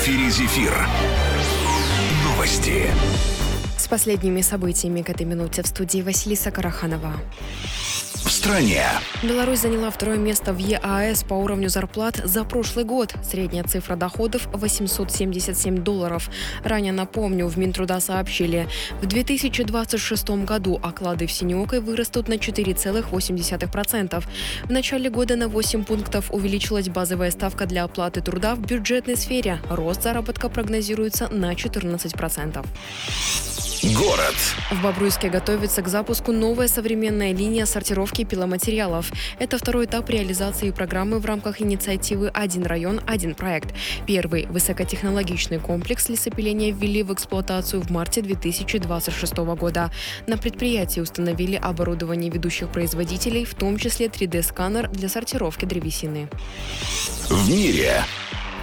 эфире «Зефир». Новости. С последними событиями к этой минуте в студии Василиса Караханова. В стране. Беларусь заняла второе место в ЕАЭС по уровню зарплат за прошлый год. Средняя цифра доходов – $877. Ранее, напомню, в Минтруда сообщили, в 2026 году оклады в Синеокой вырастут на 4,8%. В начале года на 8 пунктов увеличилась базовая ставка для оплаты труда в бюджетной сфере. Рост заработка прогнозируется на 14%. Город. В Бобруйске готовится к запуску новая современная линия сортировки пиломатериалов. Это второй этап реализации программы в рамках инициативы «Один район, один проект». Первый высокотехнологичный комплекс лесопиления ввели в эксплуатацию в марте 2026 года. На предприятии установили оборудование ведущих производителей, в том числе 3D-сканер для сортировки древесины. В мире.